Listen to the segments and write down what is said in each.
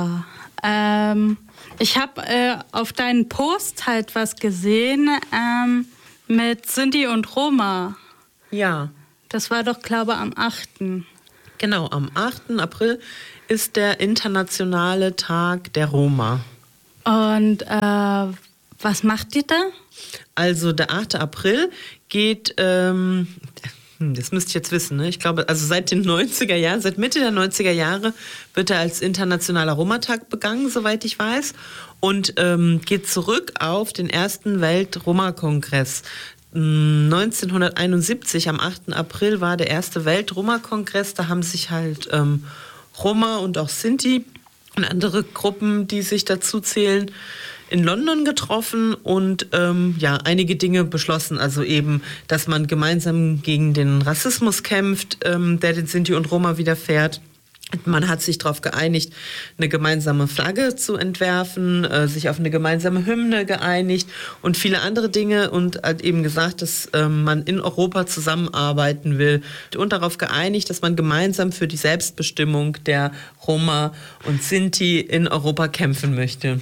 Ja, ich habe auf deinen Post halt was gesehen mit Sinti und Roma. Ja. Das war doch, glaube ich, am 8. Genau, am 8. April ist der internationale Tag der Roma. Und was macht ihr da? Also der 8. April geht, das müsst ihr jetzt wissen, ne? Ich glaube, also seit den 90er Jahren, seit Mitte der 90er Jahre wird er als internationaler Roma-Tag begangen, soweit ich weiß. Und geht zurück auf den ersten Welt-Roma-Kongress. 1971, am 8. April, war der erste Welt-Roma-Kongress. Da haben sich halt Roma und auch Sinti und andere Gruppen, die sich dazu zählen, in London getroffen und einige Dinge beschlossen. Also eben, dass man gemeinsam gegen den Rassismus kämpft, der den Sinti und Roma widerfährt. Man hat sich darauf geeinigt, eine gemeinsame Flagge zu entwerfen, sich auf eine gemeinsame Hymne geeinigt und viele andere Dinge und hat eben gesagt, dass man in Europa zusammenarbeiten will und darauf geeinigt, dass man gemeinsam für die Selbstbestimmung der Roma und Sinti in Europa kämpfen möchte.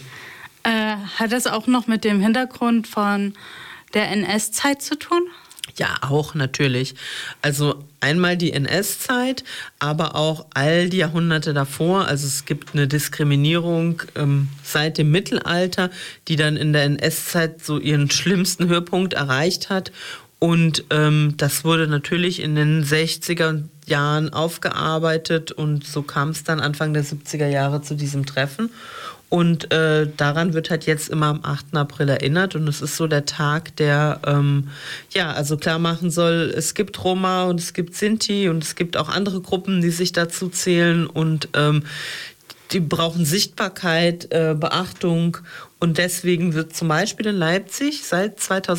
Hat das auch noch mit dem Hintergrund von der NS-Zeit zu tun? Ja, auch natürlich. Also einmal die NS-Zeit, aber auch all die Jahrhunderte davor. Also es gibt eine Diskriminierung seit dem Mittelalter, die dann in der NS-Zeit so ihren schlimmsten Höhepunkt erreicht hat. Und das wurde natürlich in den 60er Jahren aufgearbeitet und so kam es dann Anfang der 70er Jahre zu diesem Treffen. Und daran wird halt jetzt immer am 8. April erinnert und es ist so der Tag, der also klar machen soll, es gibt Roma und es gibt Sinti und es gibt auch andere Gruppen, die sich dazu zählen und die brauchen Sichtbarkeit, Beachtung und deswegen wird zum Beispiel in Leipzig seit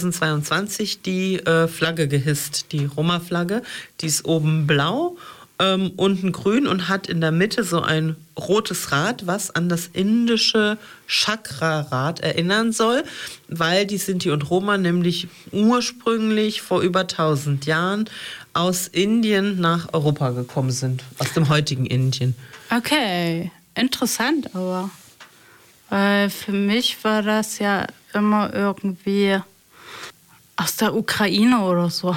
2022 die Flagge gehisst, die Roma-Flagge, die ist oben blau, unten grün und hat in der Mitte so ein rotes Rad, was an das indische Chakra-Rad erinnern soll, weil die Sinti und Roma nämlich ursprünglich vor über 1000 Jahren aus Indien nach Europa gekommen sind, aus dem heutigen Indien. Okay, interessant aber. Weil für mich war das ja immer irgendwie aus der Ukraine oder so.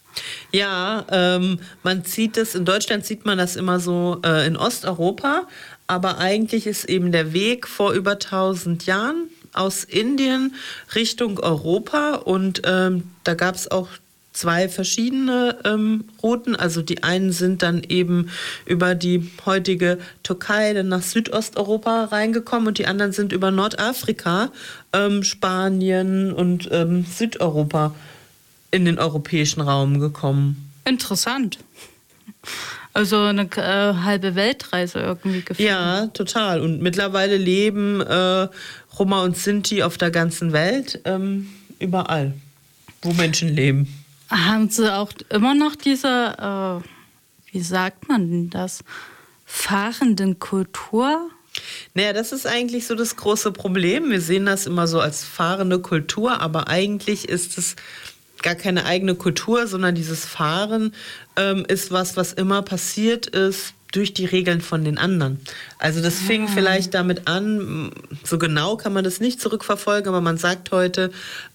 Ja, man sieht das, in Deutschland sieht man das immer so in Osteuropa, aber eigentlich ist eben der Weg vor über 1000 Jahren aus Indien Richtung Europa und da gab es auch zwei verschiedene Routen. Also die einen sind dann eben über die heutige Türkei dann nach Südosteuropa reingekommen und die anderen sind über Nordafrika, Spanien und Südeuropa in den europäischen Raum gekommen. Interessant. Also eine halbe Weltreise irgendwie gefühlt. Ja, total. Und mittlerweile leben Roma und Sinti auf der ganzen Welt, überall, wo Menschen leben. Haben sie auch immer noch diese, wie sagt man denn das, fahrenden Kultur? Naja, das ist eigentlich so das große Problem. Wir sehen das immer so als fahrende Kultur, aber eigentlich ist es gar keine eigene Kultur, sondern dieses Fahren ist was immer passiert ist durch die Regeln von den anderen. Also das fing vielleicht damit an, so genau kann man das nicht zurückverfolgen, aber man sagt heute,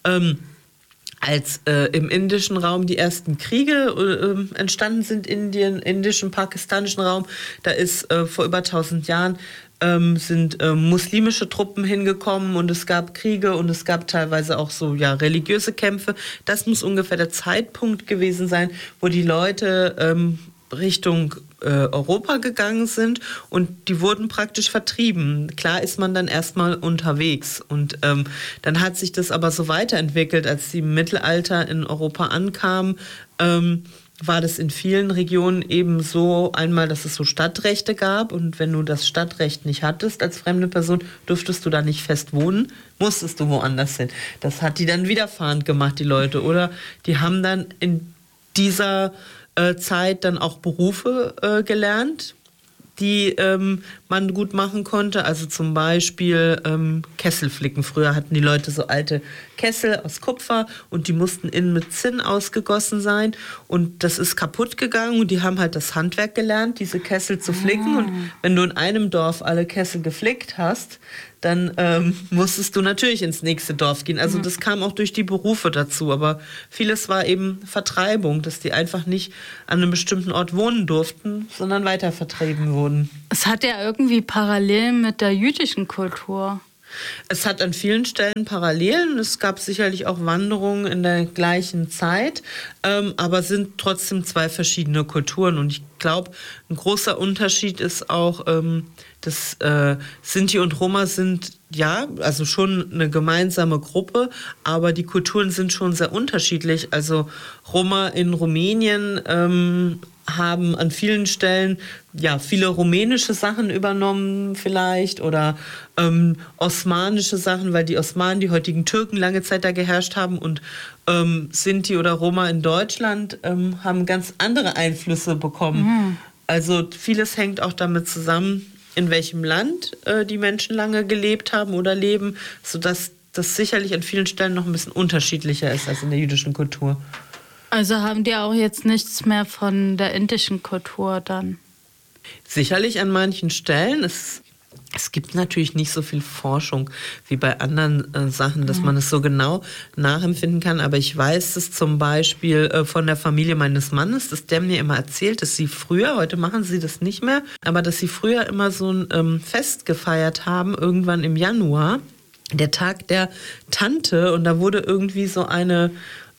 als im indischen Raum die ersten Kriege entstanden sind, indischen, pakistanischen Raum, da ist vor über 1000 Jahren sind muslimische Truppen hingekommen und es gab Kriege und es gab teilweise auch so religiöse Kämpfe. Das muss ungefähr der Zeitpunkt gewesen sein, wo die Leute Richtung Europa gegangen sind und die wurden praktisch vertrieben. Klar ist man dann erstmal unterwegs und dann hat sich das aber so weiterentwickelt, als die im Mittelalter in Europa ankamen, war das in vielen Regionen eben so einmal, dass es so Stadtrechte gab und wenn du das Stadtrecht nicht hattest als fremde Person, durftest du da nicht fest wohnen, musstest du woanders hin. Das hat die dann widerfahrend gemacht, die Leute, oder die haben dann in dieser Zeit dann auch Berufe gelernt, die man gut machen konnte. Also zum Beispiel Kesselflicken. Früher hatten die Leute so alte Kessel aus Kupfer und die mussten innen mit Zinn ausgegossen sein. Und das ist kaputt gegangen und die haben halt das Handwerk gelernt, diese Kessel zu flicken. Und wenn du in einem Dorf alle Kessel geflickt hast, dann musstest du natürlich ins nächste Dorf gehen. Also das kam auch durch die Berufe dazu. Aber vieles war eben Vertreibung, dass die einfach nicht an einem bestimmten Ort wohnen durften, sondern weiter vertrieben wurden. Es hat ja irgendwie Parallelen mit der jüdischen Kultur. Es hat an vielen Stellen Parallelen. Es gab sicherlich auch Wanderungen in der gleichen Zeit, aber sind trotzdem zwei verschiedene Kulturen. Und ich glaube, ein großer Unterschied ist auch, dass Sinti und Roma sind ja, also schon eine gemeinsame Gruppe, aber die Kulturen sind schon sehr unterschiedlich. Also Roma in Rumänien haben an vielen Stellen ja viele rumänische Sachen übernommen vielleicht oder osmanische Sachen, weil die Osmanen, die heutigen Türken, lange Zeit da geherrscht haben und Sinti oder Roma in Deutschland haben ganz andere Einflüsse bekommen. Also vieles hängt auch damit zusammen, in welchem Land die Menschen lange gelebt haben oder leben, sodass das sicherlich an vielen Stellen noch ein bisschen unterschiedlicher ist als in der jüdischen Kultur. Also haben die auch jetzt nichts mehr von der indischen Kultur dann? Sicherlich an manchen Stellen. Es gibt natürlich nicht so viel Forschung wie bei anderen Sachen, dass man es so genau nachempfinden kann. Aber ich weiß es zum Beispiel von der Familie meines Mannes, dass der mir immer erzählt, dass sie früher, heute machen sie das nicht mehr, aber dass sie früher immer so ein Fest gefeiert haben, irgendwann im Januar, der Tag der Tante. Und da wurde irgendwie so eine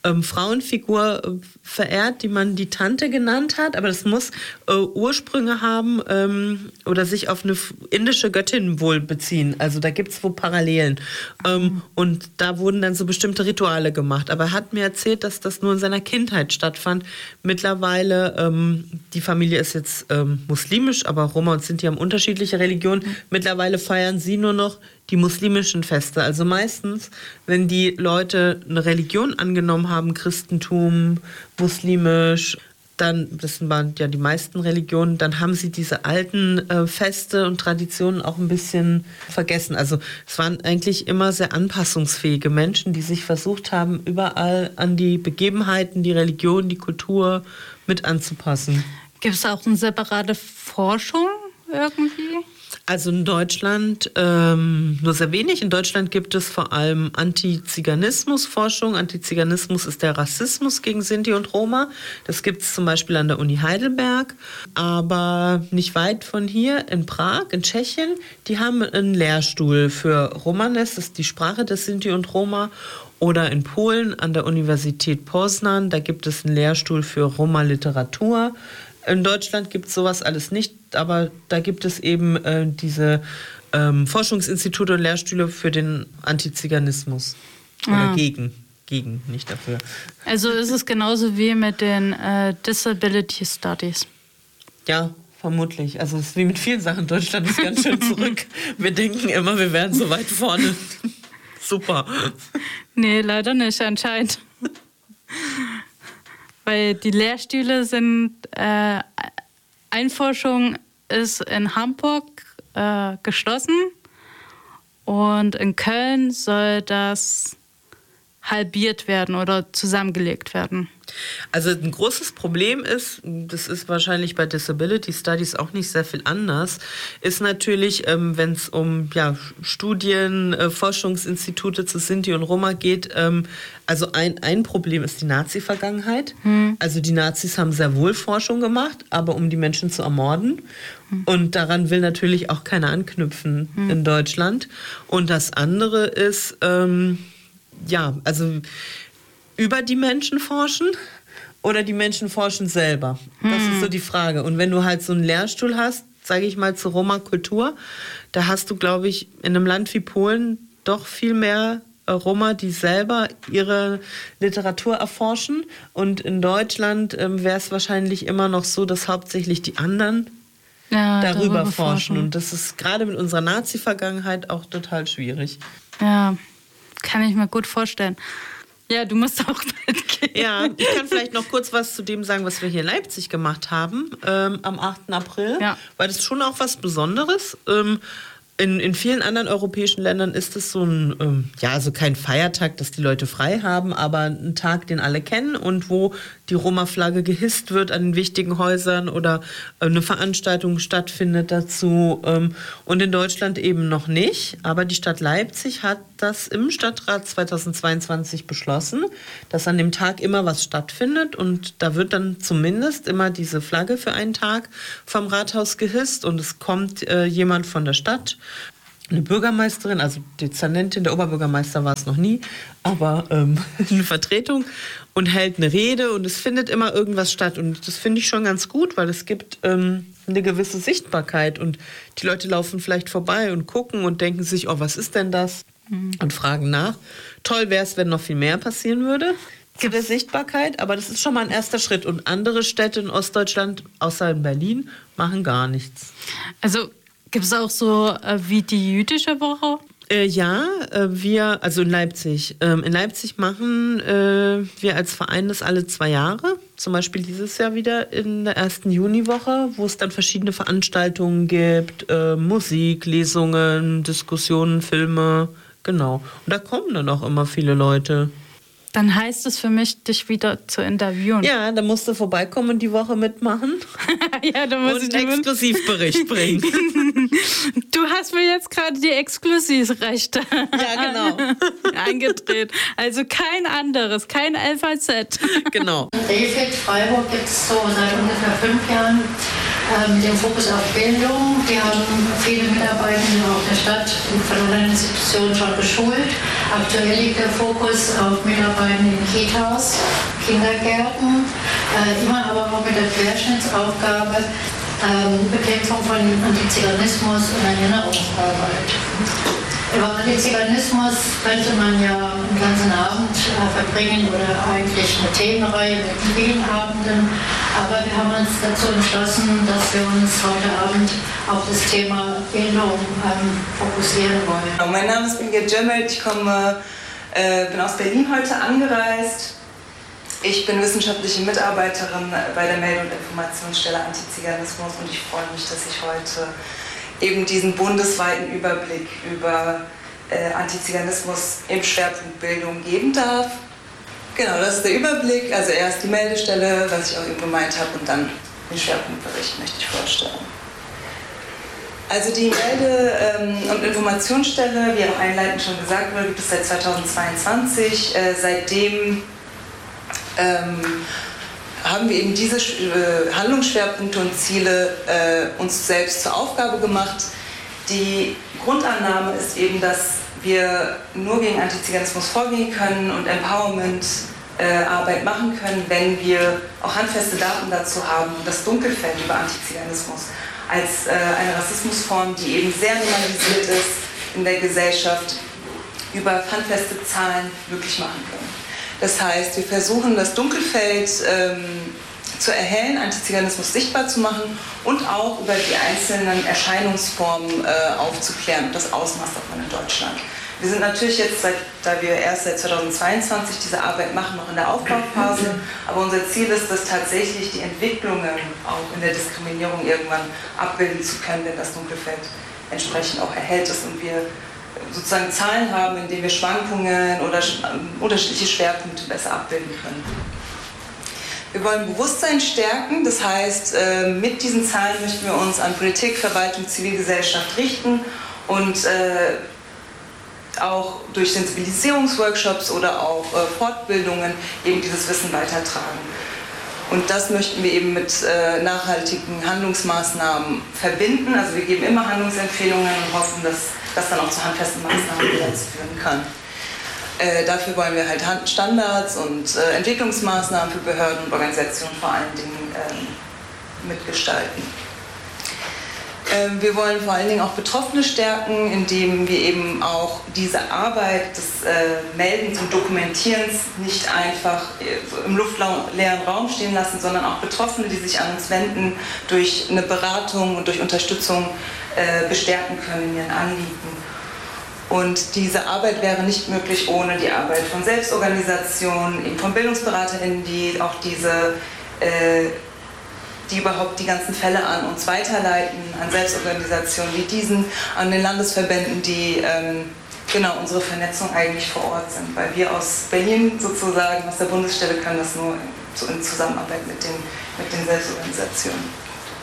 Frauenfigur verehrt, die man die Tante genannt hat, aber das muss Ursprünge haben oder sich auf eine indische Göttin wohl beziehen. Also da gibt es wohl Parallelen. Und da wurden dann so bestimmte Rituale gemacht. Aber er hat mir erzählt, dass das nur in seiner Kindheit stattfand. Mittlerweile, die Familie ist jetzt muslimisch, aber Roma und Sinti haben unterschiedliche Religionen. Mittlerweile feiern sie nur noch die muslimischen Feste. Also meistens, wenn die Leute eine Religion angenommen haben, Christentum, muslimisch, dann, das waren ja die meisten Religionen, dann haben sie diese alten Feste und Traditionen auch ein bisschen vergessen. Also es waren eigentlich immer sehr anpassungsfähige Menschen, die sich versucht haben, überall an die Begebenheiten, die Religion, die Kultur mit anzupassen. Gibt es auch eine separate Forschung irgendwie? Also in Deutschland nur sehr wenig. In Deutschland gibt es vor allem Antiziganismusforschung. Antiziganismus ist der Rassismus gegen Sinti und Roma. Das gibt es zum Beispiel an der Uni Heidelberg, aber nicht weit von hier in Prag, in Tschechien. Die haben einen Lehrstuhl für Romanes, das ist die Sprache des Sinti und Roma. Oder in Polen an der Universität Poznań, da gibt es einen Lehrstuhl für Roma-Literatur. In Deutschland gibt es sowas alles nicht, aber da gibt es eben diese Forschungsinstitute und Lehrstühle für den Antiziganismus. Oder gegen, nicht dafür. Also ist es genauso wie mit den Disability Studies? Ja, vermutlich. Also es ist wie mit vielen Sachen. Deutschland ist ganz schön zurück. Wir denken immer, wir wären so weit vorne. Super. Nee, leider nicht, anscheinend. Weil die Lehrstühle sind, Einforschung ist in Hamburg geschlossen und in Köln soll das halbiert werden oder zusammengelegt werden. Also ein großes Problem ist, das ist wahrscheinlich bei Disability Studies auch nicht sehr viel anders, ist natürlich, wenn es um Studien, Forschungsinstitute zu Sinti und Roma geht, also ein Problem ist die Nazi-Vergangenheit. Also die Nazis haben sehr wohl Forschung gemacht, aber um die Menschen zu ermorden. Und daran will natürlich auch keiner anknüpfen in Deutschland. Und das andere ist, also über die Menschen forschen oder die Menschen forschen selber? Das ist so die Frage. Und wenn du halt so einen Lehrstuhl hast, sage ich mal, zur Roma-Kultur, da hast du, glaube ich, in einem Land wie Polen doch viel mehr Roma, die selber ihre Literatur erforschen. Und in Deutschland wäre es wahrscheinlich immer noch so, dass hauptsächlich die anderen darüber forschen. Und das ist gerade mit unserer Nazi-Vergangenheit auch total schwierig. Ja, kann ich mir gut vorstellen. Ja, du musst auch mitgehen. Ja, ich kann vielleicht noch kurz was zu dem sagen, was wir hier in Leipzig gemacht haben am 8. April, weil das ist schon auch was Besonderes. In vielen anderen europäischen Ländern ist es so ein, also kein Feiertag, dass die Leute frei haben, aber ein Tag, den alle kennen und wo die Roma-Flagge gehisst wird an den wichtigen Häusern oder eine Veranstaltung stattfindet dazu. Und in Deutschland eben noch nicht. Aber die Stadt Leipzig hat das im Stadtrat 2022 beschlossen, dass an dem Tag immer was stattfindet. Und da wird dann zumindest immer diese Flagge für einen Tag vom Rathaus gehisst. Und es kommt jemand von der Stadt, eine Bürgermeisterin, also Dezernentin, der Oberbürgermeister war es noch nie, aber eine Vertretung und hält eine Rede und es findet immer irgendwas statt. Und das finde ich schon ganz gut, weil es gibt eine gewisse Sichtbarkeit und die Leute laufen vielleicht vorbei und gucken und denken sich, oh, was ist denn das? Und fragen nach. Toll wäre es, wenn noch viel mehr passieren würde zu der Sichtbarkeit, aber das ist schon mal ein erster Schritt. Und andere Städte in Ostdeutschland, außer in Berlin, machen gar nichts. Also gibt es auch so wie die jüdische Woche? Also in Leipzig. In Leipzig machen wir als Verein das alle 2 Jahre. Zum Beispiel dieses Jahr wieder in der ersten Juniwoche, wo es dann verschiedene Veranstaltungen gibt, Musik, Lesungen, Diskussionen, Filme, genau. Und da kommen dann auch immer viele Leute. Dann heißt es für mich, dich wieder zu interviewen. Ja, dann musst du vorbeikommen und die Woche mitmachen. Ja, dann muss und einen Exklusivbericht bringen. Du hast mir jetzt gerade die Exklusivrechte eingedreht. Also kein anderes, kein LVZ. Genau. Rehfeld Freiburg gibt es so seit ungefähr 5 Jahren mit dem Fokus auf Bildung. Wir haben viele Mitarbeitende auch der Stadt und von anderen Institutionen schon geschult. Aktuell liegt der Fokus auf Mitarbeitende in Kitas, Kindergärten, immer aber auch mit der Querschnittsaufgabe Bekämpfung von Antiziganismus und Erinnerungsarbeit. Über Antiziganismus könnte man ja einen ganzen Abend verbringen oder eigentlich eine Themenreihe mit vielen Abenden. Aber wir haben uns dazu entschlossen, dass wir uns heute Abend auf das Thema Bildung fokussieren wollen. Mein Name ist Birgit Jömmelt, ich bin aus Berlin heute angereist. Ich bin wissenschaftliche Mitarbeiterin bei der Melde- und Informationsstelle Antiziganismus und ich freue mich, dass ich heute eben diesen bundesweiten Überblick über Antiziganismus im Schwerpunkt Bildung geben darf. Genau, das ist der Überblick. Also erst die Meldestelle, was ich auch eben gemeint habe, und dann den Schwerpunktbericht möchte ich vorstellen. Also die Melde- und Informationsstelle, wie auch einleitend schon gesagt wurde, gibt es seit 2022. Seitdem haben wir eben diese Handlungsschwerpunkte und Ziele uns selbst zur Aufgabe gemacht. Die Grundannahme ist eben, dass wir nur gegen Antiziganismus vorgehen können und Empowerment-Arbeit machen können, wenn wir auch handfeste Daten dazu haben und das Dunkelfeld über Antiziganismus als eine Rassismusform, die eben sehr normalisiert ist in der Gesellschaft, über handfeste Zahlen möglich machen können. Das heißt, wir versuchen, das Dunkelfeld zu erhellen, Antiziganismus sichtbar zu machen und auch über die einzelnen Erscheinungsformen aufzuklären und das Ausmaß davon in Deutschland. Wir sind natürlich jetzt, da wir erst seit 2022 diese Arbeit machen, noch in der Aufbauphase, aber unser Ziel ist es tatsächlich, die Entwicklungen auch in der Diskriminierung irgendwann abbilden zu können, wenn das Dunkelfeld entsprechend auch erhellt ist und wir sozusagen Zahlen haben, in denen wir Schwankungen oder unterschiedliche Schwerpunkte besser abbilden können. Wir wollen Bewusstsein stärken, das heißt, mit diesen Zahlen möchten wir uns an Politik, Verwaltung, Zivilgesellschaft richten und auch durch Sensibilisierungsworkshops oder auch Fortbildungen eben dieses Wissen weitertragen. Und das möchten wir eben mit nachhaltigen Handlungsmaßnahmen verbinden. Also wir geben immer Handlungsempfehlungen und hoffen, dass das dann auch zu handfesten Maßnahmen führen kann. Dafür wollen wir halt Standards und Entwicklungsmaßnahmen für Behörden und Organisationen vor allen Dingen mitgestalten. Wir wollen vor allen Dingen auch Betroffene stärken, indem wir eben auch diese Arbeit des Meldens und Dokumentierens nicht einfach im luftleeren Raum stehen lassen, sondern auch Betroffene, die sich an uns wenden, durch eine Beratung und durch Unterstützung bestärken können in ihren Anliegen. Und diese Arbeit wäre nicht möglich ohne die Arbeit von Selbstorganisationen, eben von BildungsberaterInnen, die auch die überhaupt die ganzen Fälle an uns weiterleiten, an Selbstorganisationen wie diesen, an den Landesverbänden, die unsere Vernetzung eigentlich vor Ort sind. Weil wir aus Berlin sozusagen, aus der Bundesstelle, können das nur in Zusammenarbeit mit den Selbstorganisationen.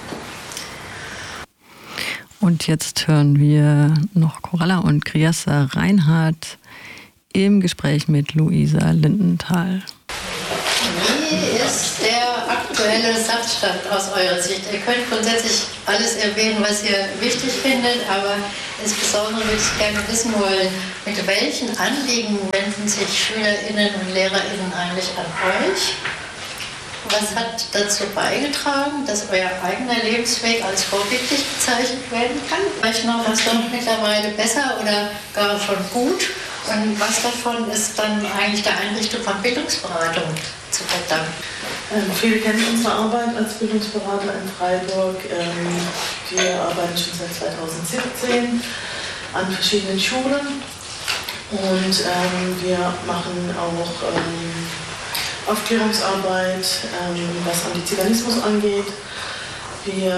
Und jetzt hören wir noch Corella und Criessa Reinhardt im Gespräch mit Luisa Lindenthal. Wie ist der aktuelle Sachstand aus eurer Sicht? Ihr könnt grundsätzlich alles erwähnen, was ihr wichtig findet, aber insbesondere würde ich gerne wissen wollen, mit welchen Anliegen wenden sich SchülerInnen und LehrerInnen eigentlich an euch? Was hat dazu beigetragen, dass euer eigener Lebensweg als vorbildlich bezeichnet werden kann? Vielleicht noch was läuft mittlerweile besser oder gar schon gut? Und was davon ist dann eigentlich der Einrichtung von Bildungsberatung zu verdanken? Viele kennen unsere Arbeit als Bildungsberater in Freiburg. Wir arbeiten schon seit 2017 an verschiedenen Schulen und wir machen auch Aufklärungsarbeit, was Antiziganismus angeht. Wir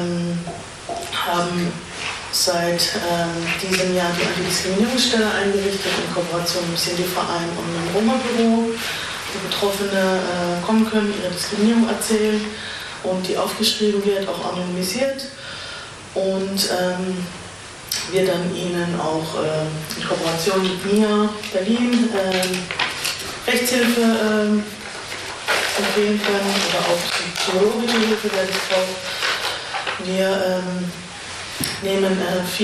haben seit diesem Jahr die Antidiskriminierungsstelle eingerichtet in Kooperation mit dem Sinti-Verein und dem Roma-Büro, wo Betroffene kommen können, ihre Diskriminierung erzählen und die aufgeschrieben wird, auch anonymisiert. Und wir dann ihnen auch in Kooperation mit MIA Berlin Rechtshilfe empfehlen können oder auch psychologische Hilfe werde ich brauchen. Wir nehmen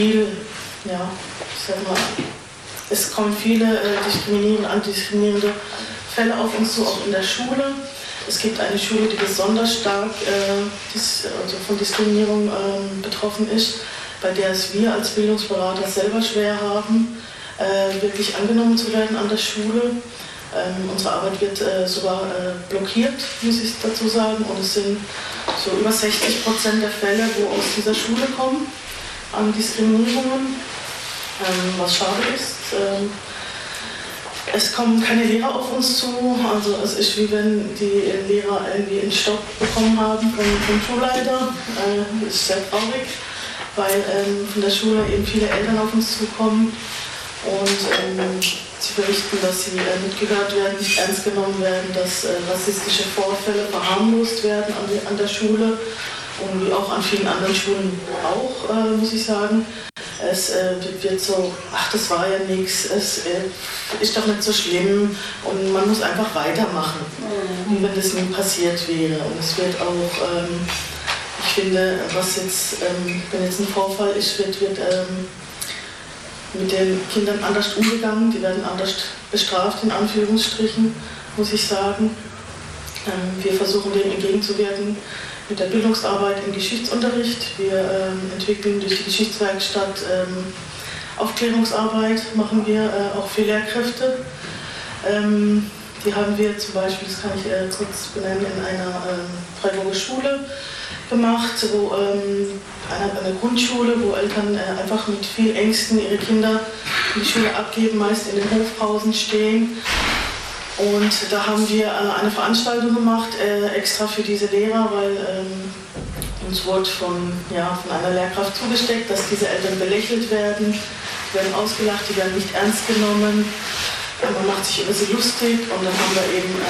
es kommen viele antidiskriminierende Fälle auf uns zu, auch in der Schule. Es gibt eine Schule, die besonders stark von Diskriminierung betroffen ist, bei der es wir als Bildungsberater selber schwer haben, wirklich angenommen zu werden an der Schule. Unsere Arbeit wird sogar blockiert, muss ich dazu sagen. Und es sind so über 60% der Fälle, wo aus dieser Schule kommen, an Diskriminierungen, was schade ist. Es kommen keine Lehrer auf uns zu. Also es ist wie wenn die Lehrer irgendwie einen Stopp bekommen haben vom Schulleiter. Das ist sehr traurig, weil von der Schule eben viele Eltern auf uns zukommen. Und sie berichten, dass sie mitgehört werden, nicht ernst genommen werden, dass rassistische Vorfälle verharmlost werden an der Schule und wie auch an vielen anderen Schulen auch, muss ich sagen. Es wird so, ach, das war ja nichts, es ist doch nicht so schlimm und man muss einfach weitermachen, wie wenn das nie passiert wäre. Und es wird auch, ich finde, wenn jetzt ein Vorfall ist, wird mit den Kindern anders umgegangen, die werden anders bestraft, in Anführungsstrichen, muss ich sagen. Wir versuchen dem entgegenzuwirken mit der Bildungsarbeit im Geschichtsunterricht. Wir entwickeln durch die Geschichtswerkstatt Aufklärungsarbeit, machen wir auch für Lehrkräfte. Die haben wir zum Beispiel, das kann ich kurz benennen, in einer Freiburger Schule gemacht, wo eine Grundschule, wo Eltern einfach mit viel Ängsten ihre Kinder in die Schule abgeben, meist in den Hofpausen stehen. Und da haben wir eine Veranstaltung gemacht, extra für diese Lehrer, weil uns wurde von einer Lehrkraft zugesteckt, dass diese Eltern belächelt werden, die werden ausgelacht, die werden nicht ernst genommen. Man macht sich über sie lustig und dann haben wir eben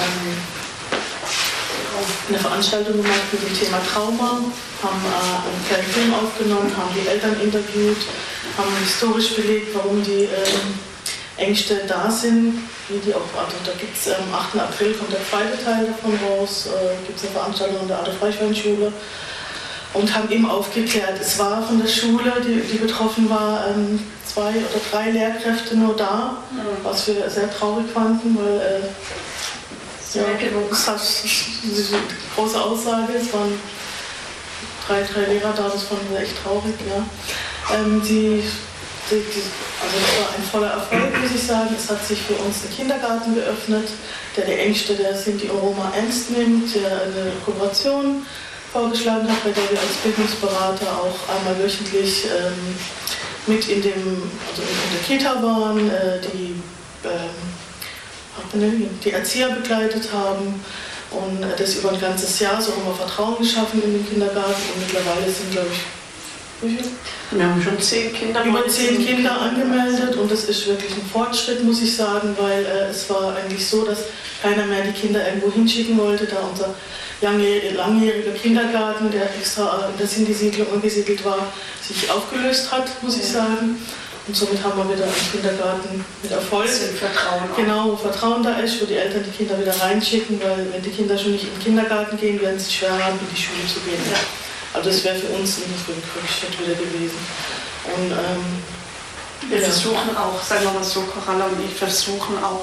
eine Veranstaltung gemacht mit dem Thema Trauma, haben einen kleinen Film aufgenommen, haben die Eltern interviewt, haben historisch belegt, warum die Ängste da sind, wie die auch, also da gibt es am 8. April kommt der zweite Teil davon raus, gibt es eine Veranstaltung an der Adolf-Eichhorn-Schule und haben eben aufgeklärt, es war von der Schule, die betroffen war, 2 oder 3 Lehrkräfte nur da, was wir sehr traurig fanden, weil das ist eine große Aussage, es waren 3 Lehrer da, das fanden wir echt traurig. Ja. Also das war ein voller Erfolg, muss ich sagen. Es hat sich für uns ein Kindergarten geöffnet, der die Ängste der Sinti und Roma ernst nimmt, der eine Kooperation vorgeschlagen hat, bei der wir als Bildungsberater auch einmal wöchentlich mit in der Kita waren, die Erzieher begleitet haben und das über ein ganzes Jahr. So haben wir Vertrauen geschaffen in den Kindergarten und mittlerweile sind, glaube ich, wir haben schon 10 Kinder. Über 10 Kinder angemeldet und das ist wirklich ein Fortschritt, muss ich sagen, weil es war eigentlich so, dass keiner mehr die Kinder irgendwo hinschicken wollte, da unser langjähriger Kindergarten, der extra in der Sinti-Siedlung angesiedelt war, sich aufgelöst hat, muss ich sagen. Und somit haben wir wieder einen Kindergarten mit Erfolg. Vertrauen. Genau, wo Vertrauen da ist, wo die Eltern die Kinder wieder reinschicken, weil wenn die Kinder schon nicht in den Kindergarten gehen, werden sie schwer haben, in die Schule zu gehen. Ja. Also das wäre für uns ein Rückschritt wieder gewesen. Und wir versuchen auch, sagen wir mal so, Coralla und ich versuchen auch